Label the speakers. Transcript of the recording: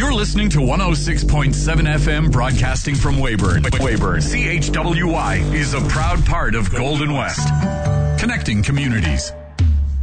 Speaker 1: You're listening to 106.7 FM broadcasting from Weyburn. CHWY is a proud part of Golden West. Connecting communities.